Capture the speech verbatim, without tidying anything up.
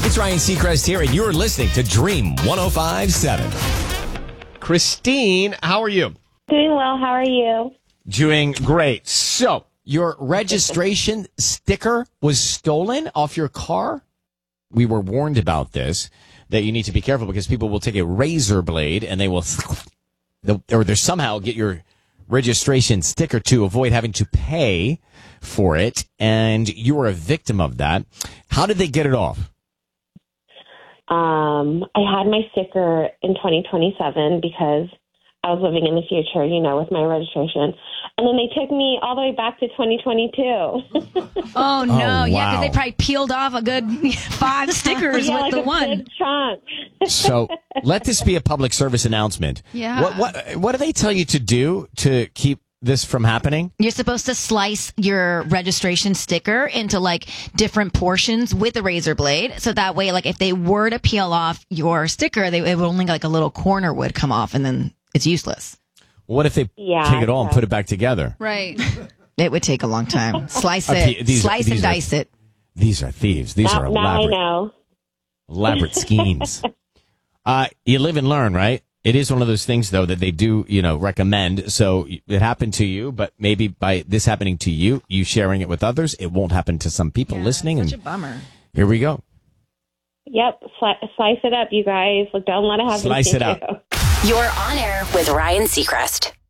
It's Ryan Seacrest here, and you're listening to Dream one oh five point seven. Christine, how are you? Doing well. How are you? Doing great. So, your registration sticker was stolen off your car? We were warned about this, that you need to be careful because people will take a razor blade and they will, or they somehow get your registration sticker to avoid having to pay for it, and you were a victim of that. How did they get it off? Um, I had my sticker in twenty twenty-seven because I was living in the future, you know, with my registration. And then they took me all the way back to twenty twenty-two. Oh, no. Oh, Yeah, because wow. they probably peeled off a good five stickers yeah, with like the a one. big chunk. So let this be a public service announcement. Yeah. What, what, what do they tell you to do to keep this from happening? You're supposed to slice your registration sticker into like different portions with a razor blade. So that way, like if they were to peel off your sticker, they it would only like a little corner would come off and then it's useless. What if they Yeah, take it all and yeah. put it back together? Right. It would take a long time. Slice Uh, it, pe- these- slice these and are- dice it. These are thieves. These now, are now I elaborate, know. elaborate schemes. Uh, you live and learn, right? It is one of those things, though, that they do, you know, recommend. So it happened to you, but maybe by this happening to you, you sharing it with others, it won't happen to some people Yeah, listening. Such And a bummer. here we go. Yep. Sli- slice it up, you guys. Like, don't let it happen Slice to it up. you. You're on air with Ryan Seacrest.